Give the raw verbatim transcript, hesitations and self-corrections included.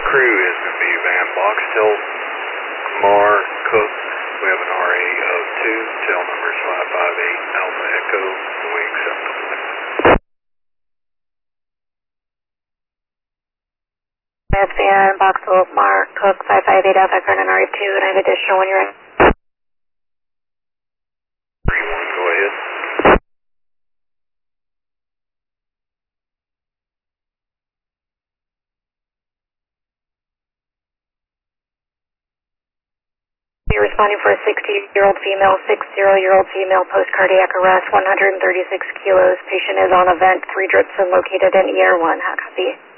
crew is going to be Van Boxtel, Kumar, Cook. We have an R A of two, tail numbers five five eight, Alpha Echo, we accept them. That's Van Boxtel, Kumar, Cook, five five eight, Alpha Echo, and R A two, and I have additional when you're ready. three one, go ahead. You're responding for a sixty-year-old female, sixty-year-old female, post-cardiac arrest, one hundred thirty-six kilos. Patient is on a vent, three drips and located in E R one. How copy?